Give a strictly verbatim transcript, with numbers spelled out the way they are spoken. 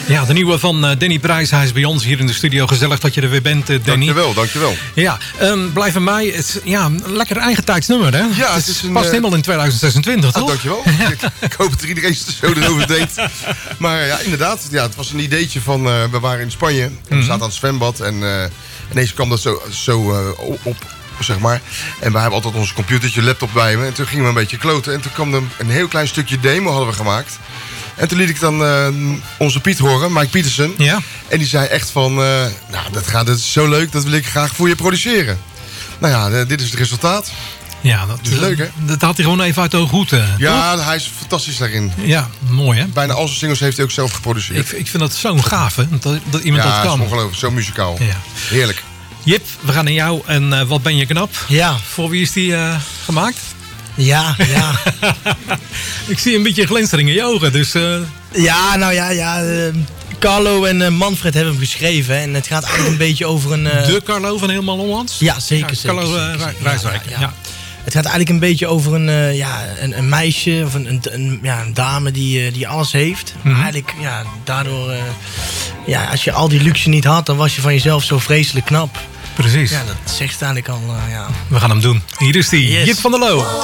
Ja, de nieuwe van uh, Danny Prijs. Hij is bij ons hier in de studio. Gezellig dat je er weer bent, uh, Danny. Dankjewel, dankjewel. Ja, um, Blijf bij mij. Het is ja, een lekker eigen tijdsnummer, hè? Ja, het, het is een, past uh, helemaal in tweeduizend zesentwintig, toch? Ah, dankjewel. ik, ik hoop dat er iedereen zo erover denkt. Maar ja, inderdaad. Ja, het was een ideetje van... Uh, we waren in Spanje. En we Mm-hmm. zaten aan het zwembad. En uh, ineens kwam dat zo, zo uh, op... zeg maar. En we hebben altijd ons computertje, laptop bij me. En toen gingen we een beetje kloten. En toen kwam er een heel klein stukje demo hadden we gemaakt. En toen liet ik dan uh, onze Piet horen, Mike Pietersen. Ja. En die zei echt van... Uh, nou, dat, gaat, dat is zo leuk, dat wil ik graag voor je produceren. Nou ja, uh, dit is het resultaat. Ja, dat is leuk, hè? Dat had hij gewoon even uit de hoed. Uh, ja, toch? hij is fantastisch daarin. Ja, mooi, hè? Bijna al zijn singles heeft hij ook zelf geproduceerd. Ik, ik vind dat zo'n gaaf, hè? Dat, dat iemand ja, dat kan. Ja, is ongelooflijk. Zo muzikaal. Ja. Heerlijk. Jip, we gaan naar jou. En uh, wat ben je knap? Ja. Voor wie is die uh, gemaakt? Ja, ja. Ik zie een beetje glinstering in je ogen, dus... Uh... Ja, nou ja, ja. Uh, Carlo en uh, Manfred hebben hem geschreven. En het gaat eigenlijk een beetje over een... Uh... De Carlo van Helemaal Hollands? Ja, zeker, ja, zeker. Carlo uh, zeker, Rijswijk. Ja, ja, ja. Ja. Het gaat eigenlijk een beetje over een, uh, ja, een, een meisje of een, een, een, ja, een dame die, uh, die alles heeft. Maar Mm-hmm. eigenlijk, ja, daardoor... Uh, ja, als je al die luxe niet had, dan was je van jezelf zo vreselijk knap. Precies. Ja, dat zegt eigenlijk al, uh, ja. We gaan hem doen. Hier is die, Yes. Jip van der Loo.